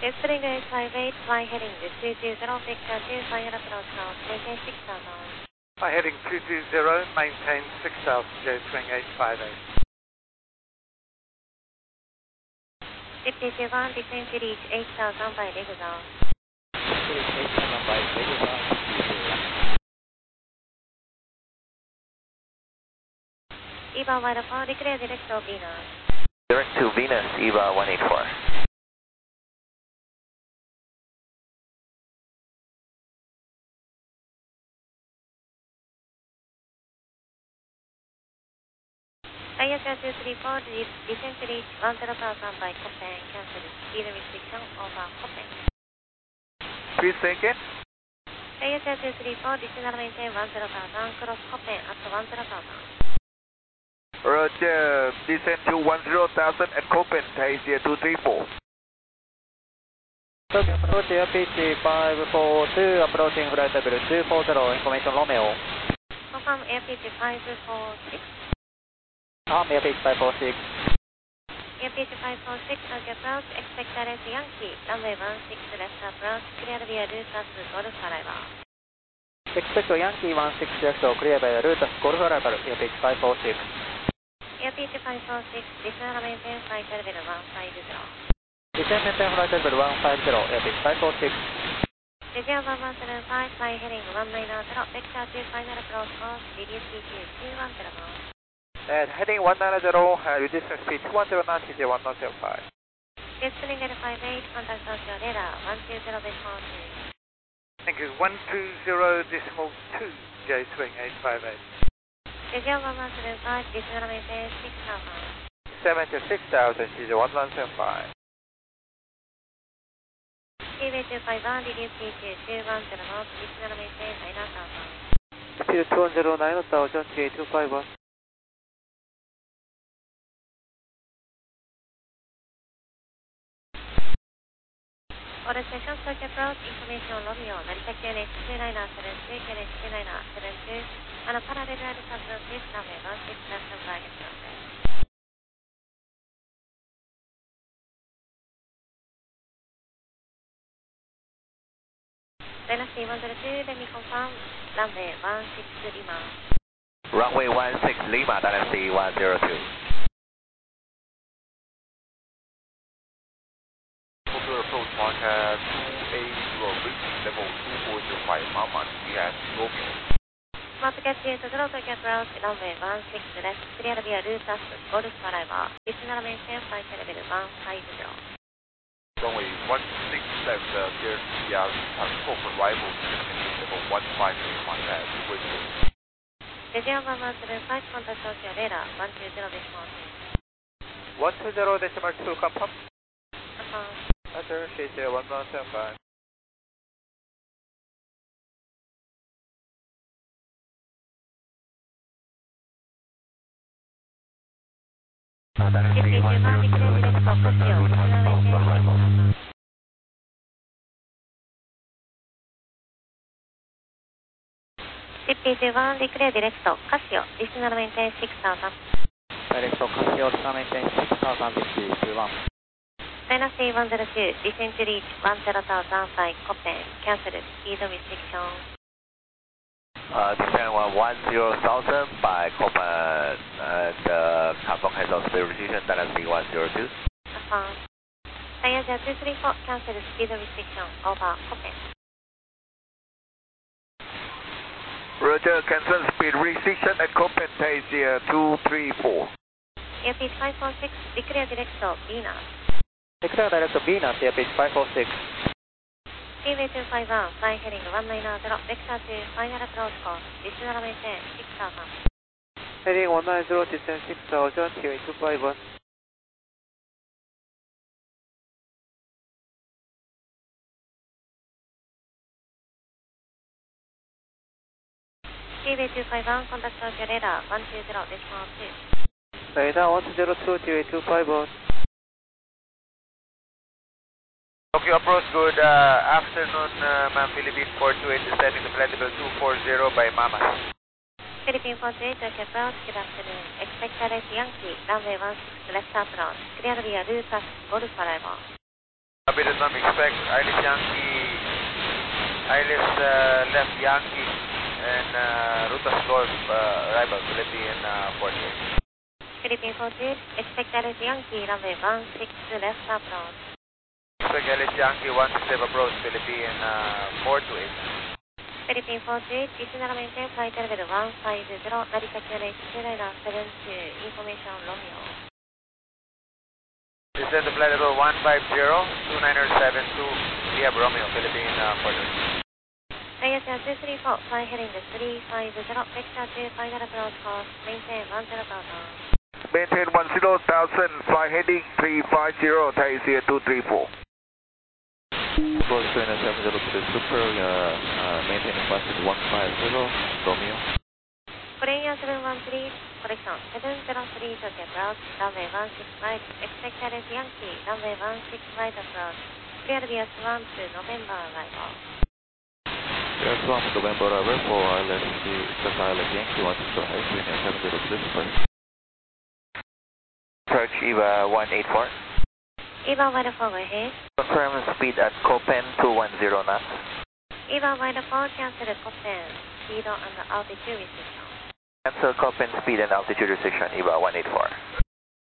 Spring 858, fly heading 220, vector 2, final approach now, maintain 6000. Fly heading 220, maintain 6000, J-Swing 858. 5021, descend to reach 8000 by leg down. Reach 8000 by leg down. EVA 184, declare direct to Venus. Direct to Venus, EVA 184. Fire 234, descend to reach 10,000 by Copen, cancel. Speed restriction over Copen. Please say again. Fire 234, descend maintain 10,000, cross Copen at 10,000. Roger, descend to 10,000 at Copen, Tasia 234. Roger, PC542, approaching flight level 240, information Romeo. Confirm AirPitch 546. Airpitch 546. AirPitch 546, Roger approach, expect direct Yankee, runway 16 left approach, clear via Lutas, Golf arrival. Expect Yankee 16 left, clear by Lutas, Golf arrival, Airpitch 546. AirPitch 546, descend maintain flight level 150. Descend maintain flight level 150, Airpitch 546. Region 1175, fly heading 190, vector 2, final approach course, reduce speed to 210 knots. And heading 190, reducing speed 210 knots, TJ 1175. Spring 858, contact Tokyo radar 120.2. Thank you, 120.2, J-Swing 858. Region 1175, descend maintain 6000. 76,000, TJ 1175. Speedway 251, reduce speed to 210 knots, descend maintain 9000. Speed 209 knots, John 251. Order station, Tokyo approach, information Romeo, Narita QNH 2972, QNH 2972, on a parallel line approach, runway 16 left and flying at runway. Dynasty 102, let me confirm, runway 16 Lima. Runway 16 Lima, Dynasty 102. Approach mark at 280, reaching level 2405, Mama, yes, Romeo. Smart catch 80, Tokyo approach, runway 16 left, clear via Lutas, Golf arrival, descend maintain flight level 150. Runway 16 left, clear via Lutas, Golf arrival, descending level 150, contact with you. Region 1175, contact Tokyo radar 120.2. 120.2, confirm. Confirm. Roger, TJ 1175. Dynasty 102. CP1, declare direct Casio, descend maintain 6000. Direct Casio, descend maintain 6000, this is 21. Dynasty 102, descend to reach 10,000 by Copen, cancel speed restriction. Descend 10,000 by Copen, and Hong has a speed restriction, Dynasty 102. Affirm. Voyager 234, cancel speed restriction over Copen. Roger, cancel speed restriction at Copen, Tasia 234. AirPitch 546, declare direct Venus. Declare direct Venus, Airpitch 546. Speedway 251, fly heading 190, vector 2, final approach course, descend maintain 6000. Heading 190, descend 6000, QA 251. Speedway 251, contact Tokyo radar 120.2. Radar 102, QA 251. Tokyo approach, good afternoon, ma'am. Philippine 428 descending to flight level 240 by Mama. Philippine 48, Tokyo approach, good afternoon. Expect direct Yankee, runway 16 left approach, clear via Lutas, Golf arrival. Copy that, ma'am. Expect ILS Yankee, ILS left Yankee, and Rutas Golf arrival, Philippine 48. Philippine 48, expect ILS Yankee, runway 16 left approach. Expect ILS Yankee, 16 left approach, Philippine 428. Philippine 48, Isinara maintain flight level 150, Narita KLH Liner 72, information Romeo. Descend to flight level 150, 2972, we have Romeo, Philippine 428. ASL 234, fly heading to 350, vector 2, final approach course, maintain 10,000. Maintain 10,000, fly heading 350, Taisia 234. Approach 270 to the Super, maintaining flight 150, Romeo. Korea 713, correction 703 to the approach, runway 165, expect ILS Yankee, runway 165 approach, clear BS 1 to November arrival. There's one November arrival for ILS Yankee 165, 270 to the Super. Approach EVA 184. EVA 184, go ahead. Confirm speed at Copen 210 knots. EVA 184, cancel Copen, speed and altitude restriction. Cancel Copen speed and altitude restriction, EVA 184.